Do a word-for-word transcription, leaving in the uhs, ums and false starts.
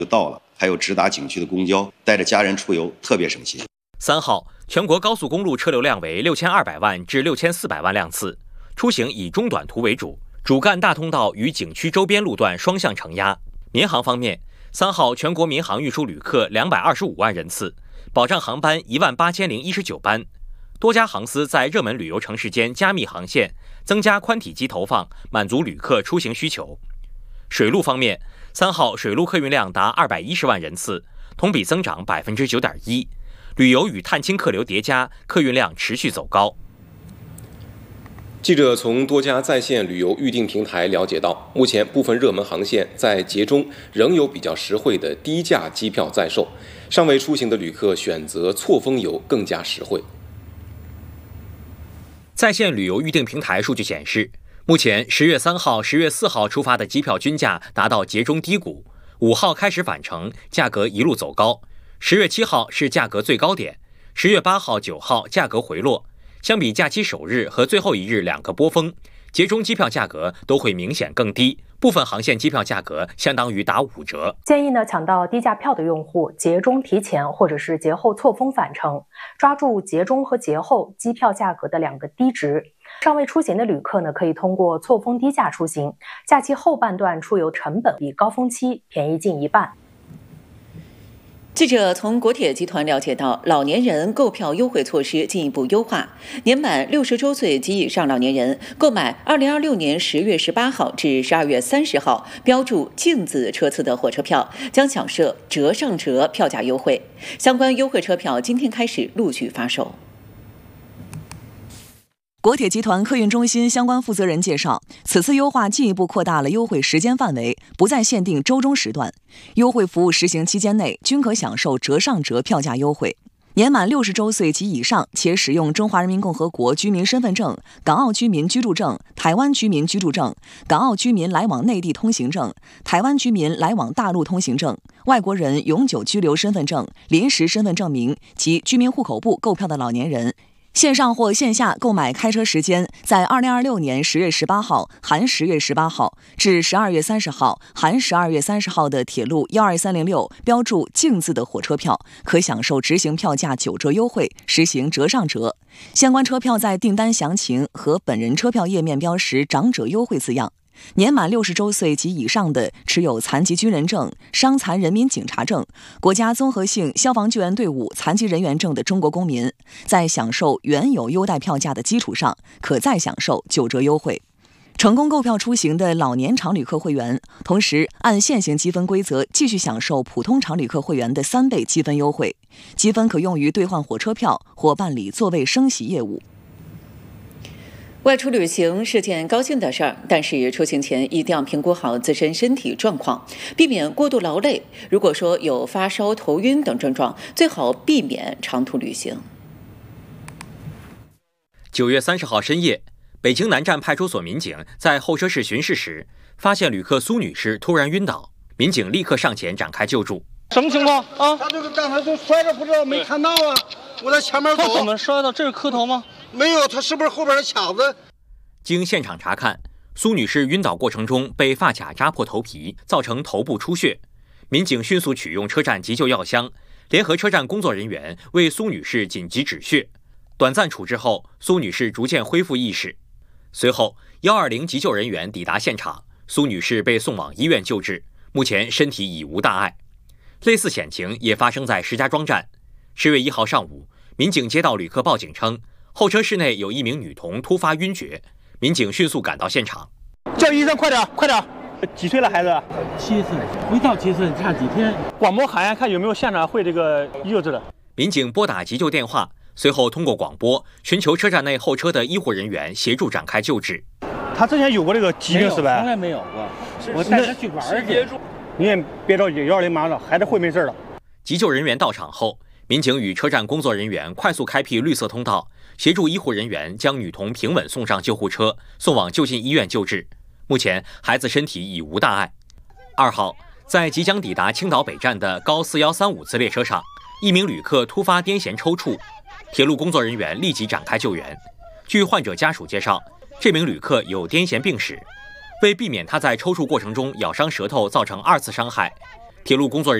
就到了，还有直达景区的公交，带着家人出游特别省心。 三号，全国高速公路车流量为六千二百万至六千四百万辆次，出行以中短途为主，主干大通道与景区周边路段双向承压。民航方面，三号全国民航运输旅客两百二十五万人次，保障航班一万八千零一十九班。多家航司在热门旅游城市间加密航线，增加宽体机投放，满足旅客出行需求。水路方面，三号水路客运量达二百一十万人次，同比增长百分之九点一。旅游与探亲客流叠加，客运量持续走高。 记者从多家在线旅游预订平台了解到，目前部分热门航线在节中仍有比较实惠的低价机票在售，尚未出行的旅客选择错峰游更加实惠。 在线旅游预订平台数据显示，目前十月三号、十月四号出发的机票均价达到节中低谷，五号开始返程，价格一路走高。十月七号是价格最高点，十月八号、九号价格回落。相比假期首日和最后一日两个波峰，节中机票价格都会明显更低，部分航线机票价格相当于打五折。 建议呢，抢到低价票的用户，节中提前或者是节后错峰返程，抓住节中和节后机票价格的两个低值。尚未出行的旅客呢，可以通过错峰低价出行，假期后半段出游成本比高峰期便宜近一半。 记者从国铁集团了解到，老年人购票优惠措施进一步优化。年满六十周岁及以上老年人购买二零二六年十月十八号至十二月三十号标注“镜”字车次的火车票，将享受折上折票价优惠。相关优惠车票今天开始陆续发售。 国铁集团客运中心相关负责人介绍，此次优化进一步扩大了优惠时间范围，不再限定周中时段，优惠服务实行期间内均可享受折上折票价优惠。年满六十周岁及以上且使用中华人民共和国居民身份证、港澳居民居住证、台湾居民居住证、港澳居民来往内地通行证、台湾居民来往大陆通行证、外国人永久居留身份证、临时身份证明及居民户口簿购票的老年人，线上或线下购买开车时间在二零二六年十月十八号含十月十八号至十二月三十号含十二月三十号的铁路一二三零六标注“镜”字的火车票，可享受执行票价九折优惠，实行折上折。相关车票在订单详情和本人车票页面标识长者优惠字样。年满六十周岁及以上的持有残疾军人证、伤残人民警察证、国家综合性消防救援队伍残疾人员证的中国公民，在享受原有优待票价的基础上，可再享受九折优惠。成功购票出行的老年常旅客会员，同时按现行积分规则继续享受普通常旅客会员的三倍积分优惠，积分可用于兑换火车票或办理座位升席业务。 外出旅行是件高兴的事儿，但是出行前一定要评估好自身身体状况，避免过度劳累。如果说有发烧、头晕等症状，最好避免长途旅行。 九月三十号深夜，北京南站派出所民警在候车室巡视时，发现旅客苏女士突然晕倒，民警立刻上前展开救助。 什么情况啊？ 他这个刚才就摔着，不知道没看到啊。我在前面走。 他怎么摔的？这是磕头吗？ 没有，他是不是后边的卡子？ 经现场查看，苏女士晕倒过程中被发卡扎破头皮，造成头部出血。民警迅速取用车站急救药箱，联合车站工作人员为苏女士紧急止血。短暂处置后，苏女士逐渐恢复意识。随后，一二零急救人员抵达现场，苏女士被送往医院救治，目前身体已无大碍。类似险情也发生在石家庄站。十月一号上午，民警接到旅客报警称，候车室内有一名女童突发晕厥，民警迅速赶到现场。 叫医生，快点，快点！几岁了孩子？七岁，没到七岁，差几天。广播喊呀，看有没有现场会这个医救治的。 民警拨打急救电话，随后通过广播寻求车站内候车的医护人员协助展开救治。 他之前有过这个疾病是吧？ 从来没有过，我带他去玩去。 你也别着急，幺二零马上孩子会没事了。 急救人员到场后，民警与车站工作人员快速开辟绿色通道，协助医护人员将女童平稳送上救护车，送往就近医院救治。目前孩子身体已无大碍。二号，在即将抵达青岛北站的高四一三五次列车上，一名旅客突发癫痫抽搐，铁路工作人员立即展开救援。据患者家属介绍，这名旅客有癫痫病史，为避免他在抽搐过程中咬伤舌头造成二次伤害， 铁路工作人员